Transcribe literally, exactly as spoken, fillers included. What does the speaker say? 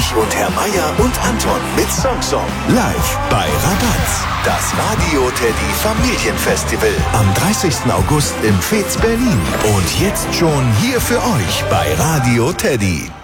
Ulrich und Herr Meier und Anton mit Song Song. Live bei Ragaz. Das Radio Teddy Familienfestival. Am dreißigsten August im Fez Berlin. Und jetzt schon hier für euch bei Radio Teddy.